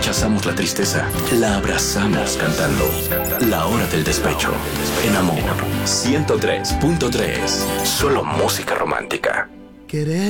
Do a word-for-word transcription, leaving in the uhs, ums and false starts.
rechazamos la tristeza, la abrazamos cantando. La hora del despecho. En Amor ciento tres punto tres. Solo música romántica. Querer